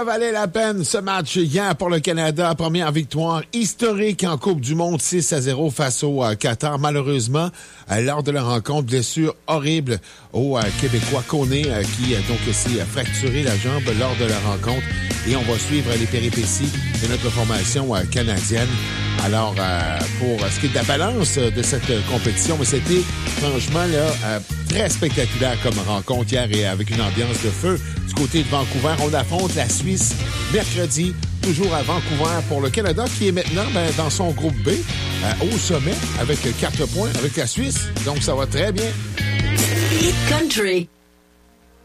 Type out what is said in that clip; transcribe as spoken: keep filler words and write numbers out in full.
Ça valait la peine, ce match hier pour le Canada. Première victoire historique en Coupe du Monde, six à zéro face au euh, Qatar. Malheureusement, euh, lors de la rencontre, blessure horrible au euh, Québécois Koné euh, qui euh, donc s'est euh, fracturé la jambe lors de la rencontre. Et on va suivre les péripéties de notre formation euh, canadienne. Alors, euh, pour ce qui est de la balance de cette euh, compétition, mais c'était franchement là euh, très spectaculaire comme rencontre hier et avec une ambiance de feu. Du côté de Vancouver, on affronte la Suisse mercredi, toujours à Vancouver pour le Canada qui est maintenant ben, dans son groupe B, euh, au sommet avec quatre points avec la Suisse. Donc, ça va très bien. Hit Country.